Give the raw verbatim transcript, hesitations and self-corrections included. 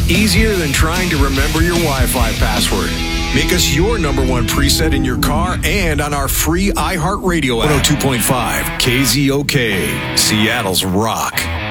Easier than trying to remember your Wi-Fi password. Make us your number one preset in your car and on our free iHeartRadio app. one oh two point five K Z O K, Seattle's rock.